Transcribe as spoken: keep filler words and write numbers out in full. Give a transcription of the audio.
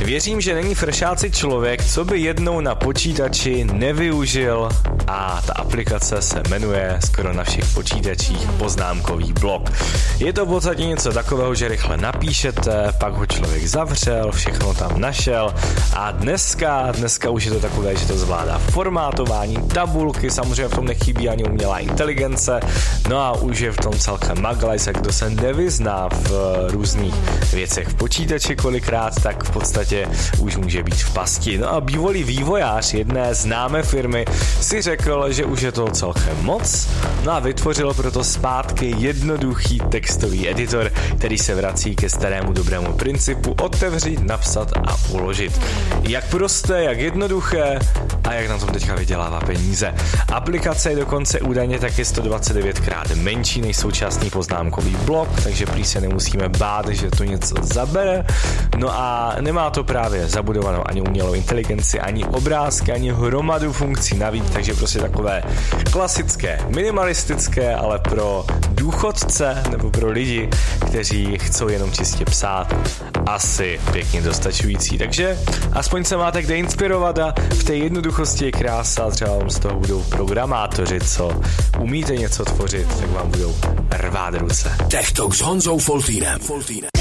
Věřím, že není fršáci člověk, co by jednou na počítači nevyužil, a ta aplikace se jmenuje skoro na všech počítačích poznámkový blok. Je to v podstatě něco takového, že rychle napíšete, pak ho člověk zavřel, všechno tam našel a dneska, dneska už je to takové, že to zvládá formátování, tabulky, samozřejmě v tom nechybí ani umělá inteligence, no a už je v tom celkem maglajs, a kdo se nevyzná v různých věcech v počítači kolikrát, tak v podstatě už může být v pasti. No a bývalý vývojář jedné známé firmy si řekl, že už je to celkem moc, no a vytvořil proto zpátky jednoduchý textový editor, který se vrací ke starému dobrému principu otevřít, napsat a uložit. Jak prosté, jak jednoduché a jak na tom teďka vydělává peníze. Aplikace je dokonce údajně taky sto dvacet devět krát menší než současný poznámkový blok, takže prý se nemusíme bát, že to něco zabere. No a nemá to právě zabudovanou ani umělou inteligenci, ani obrázky, ani hromadu funkcí navíc, takže prostě takové klasické, minimalistické, ale pro důchodce nebo pro lidi, kteří chcou jenom čistě psát, asi pěkně dostačující. Takže aspoň se máte kde inspirovat a v té jednoduchosti je krása, třeba vám z toho budou programátoři, co umíte něco tvořit, tak vám budou rvát ruce. Tech Talk s Honzou Foltýnem.